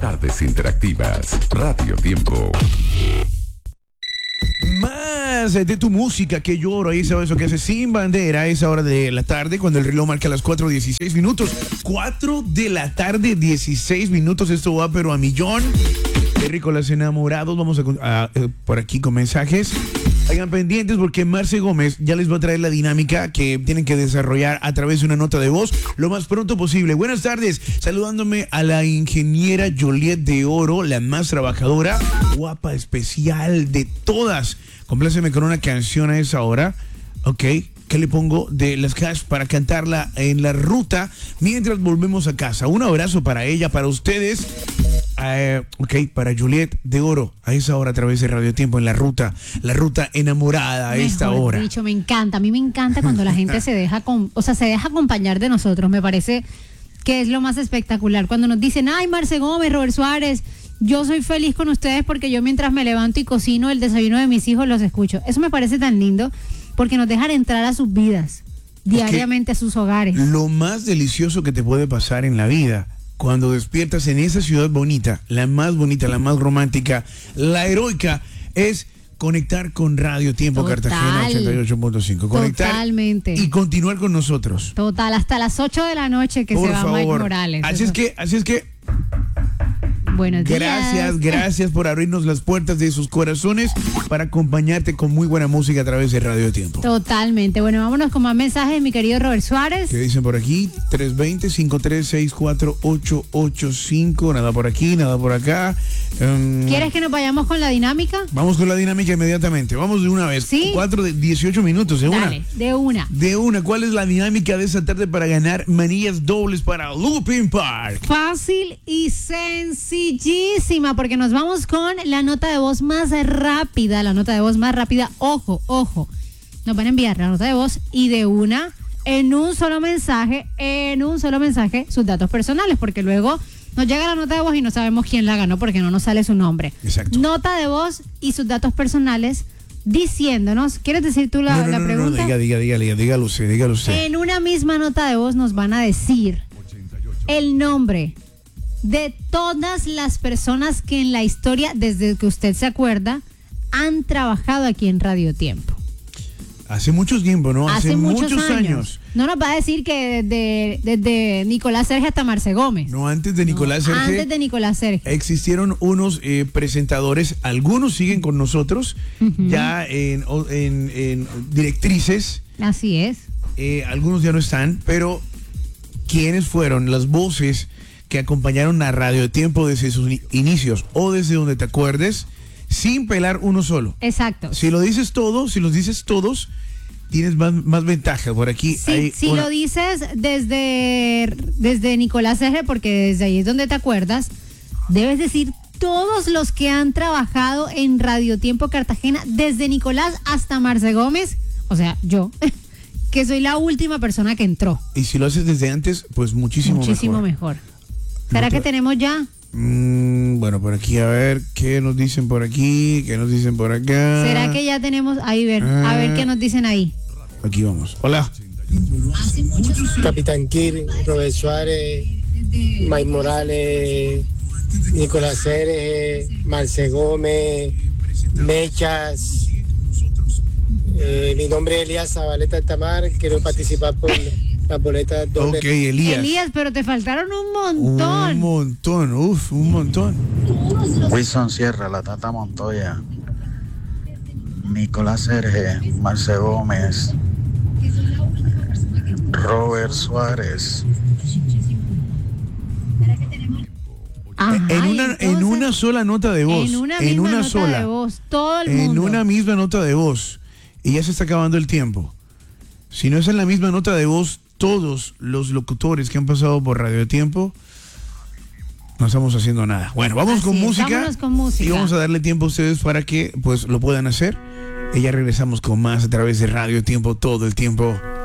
Tardes interactivas. Radio Tiempo. Más de tu música que lloro, ahí sabes eso que hace Sin Bandera a esa hora de la tarde, cuando el reloj marca las 4:16 minutos. 4 de la tarde, 16 minutos. Esto va pero a millón. Qué rico, los enamorados. Vamos a por aquí con mensajes. Hagan pendientes porque Marce Gómez ya les va a traer la dinámica que tienen que desarrollar a través de una nota de voz lo más pronto posible. Buenas tardes, saludándome a la ingeniera Juliet de Oro, la más trabajadora, guapa, especial de todas. Compláceme con una canción a esa hora, ¿ok? ¿Qué le pongo de las Cash para cantarla en la ruta mientras volvemos a casa? Un abrazo para ella, para ustedes. Ok, para Juliet de Oro, a esa hora a través de Radio Tiempo en la ruta enamorada a esta hora. Dicho, me encanta, a mí me encanta cuando la gente se deja acompañar de nosotros, me parece que es lo más espectacular. Cuando nos dicen, ay, Marce Gómez, Robert Suárez, yo soy feliz con ustedes porque yo mientras me levanto y cocino el desayuno de mis hijos los escucho. Eso me parece tan lindo porque nos dejan entrar a sus vidas, diariamente a sus hogares. Lo más delicioso que te puede pasar en la vida, cuando despiertas en esa ciudad bonita, la más romántica, la heroica, es conectar con Radio Tiempo. Total. Cartagena 88.5. Conectar. Totalmente. Y continuar con nosotros. Total, hasta las 8 de la noche que por se va favor. Mike Morales. Así es que buenos días. Gracias por abrirnos las puertas de sus corazones para acompañarte con muy buena música a través de Radio Tiempo. Totalmente. Bueno, vámonos con más mensajes, mi querido Robert Suárez. ¿Qué dicen por aquí? 320-5364885. Nada por aquí, nada por acá. ¿Quieres que nos vayamos con la dinámica? Vamos con la dinámica inmediatamente. Vamos de una vez. ¿Sí? 18 minutos, de Dale, una. De una. ¿Cuál es la dinámica de esta tarde para ganar manillas dobles para Looping Park? Fácil y sencillísima, porque nos vamos con la nota de voz más rápida. Ojo. Nos van a enviar la nota de voz y de una, en un solo mensaje, sus datos personales, porque luego nos llega la nota de voz y no sabemos quién la ganó porque no nos sale su nombre. Exacto. Nota de voz y sus datos personales diciéndonos, ¿quieres decir tú la pregunta? No, dígalo usted. En una misma nota de voz nos van a decir el nombre de todas las personas que en la historia, desde que usted se acuerda, han trabajado aquí en Radio Tiempo. Hace mucho tiempo, ¿no? Hace muchos años. No nos va a decir que desde Nicolás Serge hasta Marce Gómez. No, antes de Nicolás Serge. Antes de Nicolás Serge. Existieron unos presentadores, algunos siguen con nosotros, ya en directrices. Así es. Algunos ya no están, pero ¿quiénes fueron las voces que acompañaron a Radio Tiempo desde sus inicios o desde donde te acuerdes, sin pelar uno solo? Exacto. Si los dices todos, tienes más ventaja. Por aquí sí, si lo dices desde Nicolás Serge, porque desde ahí es donde te acuerdas, debes decir todos los que han trabajado en Radio Tiempo Cartagena, desde Nicolás hasta Marce Gómez, o sea, yo, que soy la última persona que entró. Y si lo haces desde antes, pues muchísimo mejor. ¿Será que tenemos ya? Bueno, por aquí, a ver, ¿qué nos dicen por aquí? ¿Qué nos dicen por acá? ¿Será que ya tenemos? Ahí a ver qué nos dicen ahí. Aquí vamos. Hola. Capitán Kir, Robert Suárez, Mike Morales, Nicolás Serge, Marce Gómez, Mechas. Mi nombre es Elías Zabaleta Tamar, quiero participar por las boletas dobles. Ok, Elías, pero te faltaron un montón. Un montón. Wilson Sierra, la Tata Montoya, Nicolás Serge, Marce Gómez, Robert Suárez. Ajá, en una sola nota de voz. En una misma nota de voz, todo el mundo. En una misma nota de voz. Y ya se está acabando el tiempo. Si no es en la misma nota de voz, todos los locutores que han pasado por Radio Tiempo, no estamos haciendo nada. Bueno, vámonos con música. Y vamos a darle tiempo a ustedes para que pues lo puedan hacer. Y ya regresamos con más a través de Radio Tiempo todo el tiempo.